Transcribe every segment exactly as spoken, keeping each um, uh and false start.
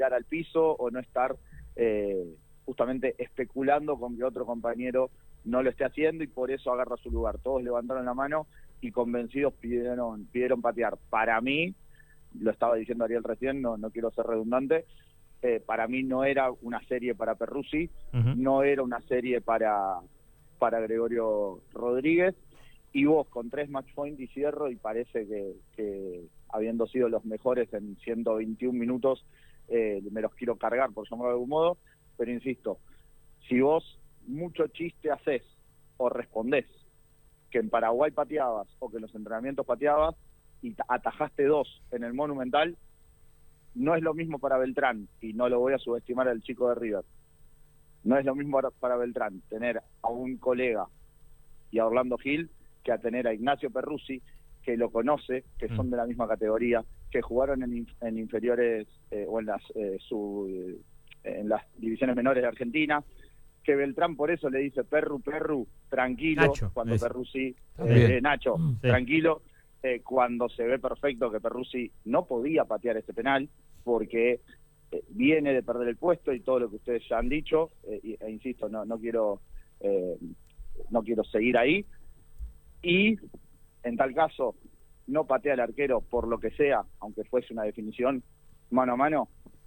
mirar al piso o no estar eh, justamente especulando con que otro compañero no lo esté haciendo y por eso agarra su lugar. Todos levantaron la mano y convencidos pidieron, pidieron patear. Para mí, lo estaba diciendo Ariel recién, no, no quiero ser redundante, eh, para mí no era una serie para Perruzzi, uh-huh. no era una serie para, para Gregorio Rodríguez, y vos con tres match point y cierro, y parece que, que habiendo sido los mejores en ciento veintiún minutos, eh, me los quiero cargar, por llamarlo de algún modo, pero insisto, si vos mucho chiste haces o respondés que en Paraguay pateabas o que en los entrenamientos pateabas y atajaste dos en el Monumental, no es lo mismo para Beltrán, y no lo voy a subestimar al chico de River, no es lo mismo para, para Beltrán tener a un colega y a Orlando Gil que a tener a Ignacio Perruzzi, que lo conoce, que son de la misma categoría, que jugaron en, en inferiores eh, o en las, eh, su, eh, en las divisiones menores de Argentina, que Beltrán por eso le dice Perru, Perru, tranquilo, Nacho, cuando es. Perruzzi, eh, Nacho, sí. tranquilo, eh, cuando se ve perfecto que Perruzzi no podía patear este penal, porque eh, viene de perder el puesto y todo lo que ustedes ya han dicho, eh, e insisto, no, no quiero eh, no quiero seguir ahí, y en tal caso no patea al arquero por lo que sea, aunque fuese una definición mano a mano.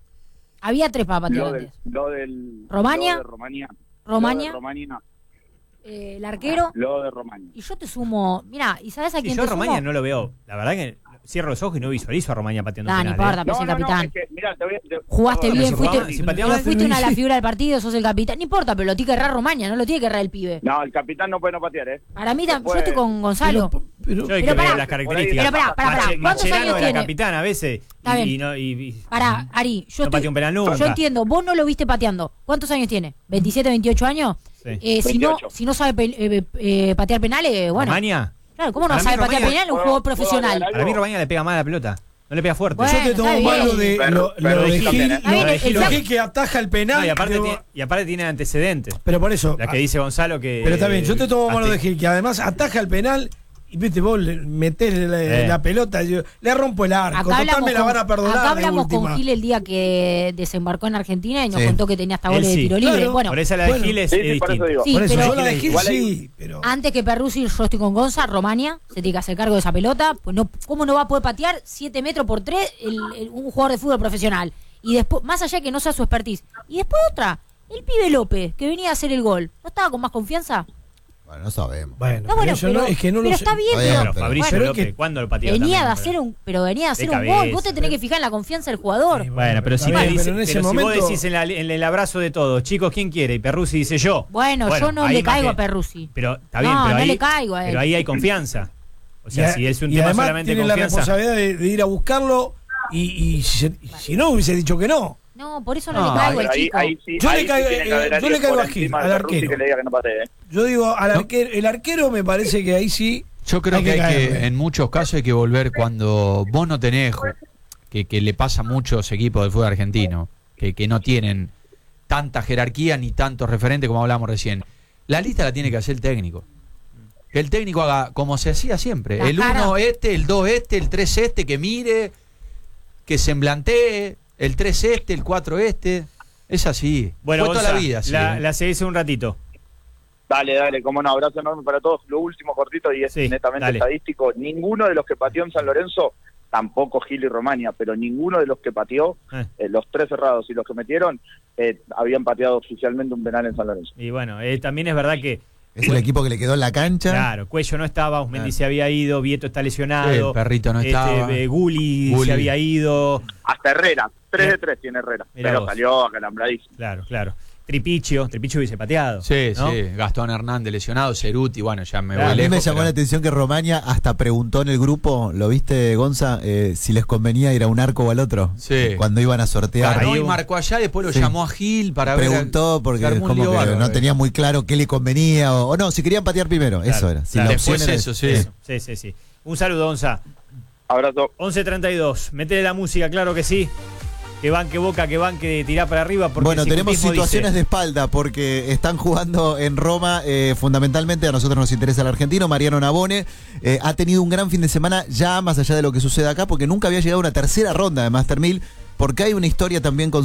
Había tres para patear lo del, antes. Lo del Romania, lo de Romania, Romania, lo de Romania eh, el arquero. Lo de Romania. Y yo te sumo, mira, ¿y sabes a quién sí, te yo a Romania sumo? no lo veo, la verdad que cierro los ojos y no visualizo a Romania pateando Nah, penal. ni importa, ¿eh? pero No, el no, capitán. no, es que, mirá, te voy, te, Jugaste perdón, bien, si fuiste, jugaba- si pateaba- fuiste una de las figuras del partido, sos el capitán. No importa, pero lo tiene que errar Romania, no lo tiene que errar el pibe. No, el capitán no puede no patear, ¿eh? Para mí, tam- Después- yo estoy con Gonzalo. Pero, pero, Yo hay Pero que ver pará, las características. pero pará, pará, pará, Mache- ¿cuántos Mascherano años era tiene? capitán a veces Está y, bien. y no, y, y- Pará, Ari, yo, no estoy- pateó un penal nunca. yo entiendo, vos no lo viste pateando. ¿Cuántos años tiene? ¿veintisiete, veintiocho años? Sí. Eh, si, no, veintiocho. si no sabe pe- eh, eh, patear penales, bueno. Romania, Claro, ¿cómo no Para mí sabe patear Romania- penales? Un ¿Puedo- jugador puedo profesional. agregar para mí Romania le pega mal a la pelota, no le pega fuerte. Bueno, yo te tomo está mal lo bien. de, lo, Pero- lo de pero Gil, Gil- Está bien, lo de el Gil- lo flaco- Gil que ataja el penal. No, y, aparte digo, tiene, y aparte tiene antecedentes. pero por eso, La que dice Gonzalo que... pero está bien, yo te tomo mal lo de ante- Gil, que además ataja el penal y viste, vos le metés la, Eh. la pelota, yo, le rompo el arco, Acá total hablamos, me la con, van a perdonar acá de hablamos con última. Gil el día que desembarcó en Argentina y nos Sí. contó que tenía hasta Él goles sí. de tiro libre. Claro. Bueno, Por eso la de Bueno. Gil es, Sí, es sí, por eso distinta. digo. Sí, Por eso pero- yo la de Gil Igual ahí- sí, pero antes que Perruzzi, yo estoy con Gonza, Romania, se tiene que hacer cargo de esa pelota. Pues no, ¿cómo no va a poder patear siete metros por tres el, el- un jugador de fútbol profesional? Y después, más allá de que no sea su expertise. Y después otra, el pibe López, que venía a hacer el gol. ¿No estaba con más confianza? Bueno, no sabemos. bueno, No, bueno, yo pero, no, es que no pero lo está sé. bien, Está pero, bien, Pero pero- Fabricio Pero es López, que ¿cuándo lo pateó venía también? de hacer un, pero venía de hacer un cabeza, gol. Vos te tenés que fijar en la confianza del jugador. Sí, Bueno, pero si, está me bien, dice, pero en ese pero si momento, vos decís en, la- en el abrazo de todos, chicos, ¿quién quiere? Y Perruzzi dice yo. Bueno, yo no ahí le más caigo que- a Perruzzi. Pero está bien, No, pero, no ahí, le caigo a él. pero ahí hay confianza. O sea, y a- si es un y tema además solamente de tiene la confianza. responsabilidad de, de ir a buscarlo y, y si, si no hubiese dicho que no. No, por eso no, No, le caigo Pero al ahí, chico. ahí sí, Yo le ahí sí caigo- tiene que eh, haber yo alguien le caigo por a Gil, encima de al Perruzzi arquero. que le diga que no patee, ¿eh? Yo digo, al arquero, el arquero me parece que ahí sí. Yo creo Hay que, que hay que, caerle. en muchos casos hay que volver cuando vos no tenés, ju- que, que le pasa a muchos equipos del fútbol argentino, que, que no tienen tanta jerarquía ni tantos referentes como hablamos recién. La lista la tiene que hacer el técnico. Que el técnico haga como se hacía siempre. La el cara. uno este, el dos este, el tres este, que mire, que semblantee, el tres este, el cuatro este. Es así. Bueno, Fue toda Gonza, la vida así. la, ¿eh? la seguís un ratito. Dale, dale, como no, abrazo enorme para todos. Lo último cortito y es Sí, netamente dale. estadístico. Ninguno de los que pateó en San Lorenzo, tampoco Gil y Romania, pero ninguno de los que pateó, Eh. eh, los tres cerrados y los que metieron, eh, habían pateado oficialmente un penal en San Lorenzo. Y bueno, eh, también es verdad que, Es el equipo que le quedó en la cancha. claro, Cuello no estaba, Osmendi Claro. se había ido, Vieto está lesionado. Sí, el Perrito no este, estaba. eh, Gulli, Gulli. se había ido. Hasta Herrera, tres Mirá. de tres tiene Herrera, Mirá pero vos. salió acalambradísimo. Claro, claro. Tripichio, Tripichio hubiese pateado. Sí, ¿no? sí. Gastón Hernández lesionado, Ceruti, bueno, ya me Claro, voy A mí lejos. me llamó pero- la atención que Romania hasta preguntó en el grupo, ¿lo viste, Gonza? Eh, si les convenía ir a un arco o al otro. Sí. Cuando iban a sortear. Ganó Ahí y hubo- marcó allá, después lo Sí. llamó a Gil para ver. Preguntó porque se armó un como lío que bárbaro, no eh. tenía muy claro qué le convenía o, o no, si querían patear primero. Claro, Eso era. Si claro. la Después opción era- eso, sí. Eso, sí, sí, sí. Un saludo, Gonza. Abrazo. once treinta y dos. Metele la música, claro que sí. Que van, que boca, que van, que tirá para arriba. Porque Bueno, el tenemos ciclismo situaciones dice- de espalda porque están jugando en Roma, eh, fundamentalmente a nosotros nos interesa el argentino, Mariano Navone, eh, ha tenido un gran fin de semana ya más allá de lo que sucede acá, porque nunca había llegado a una tercera ronda de Master mil, porque hay una historia también con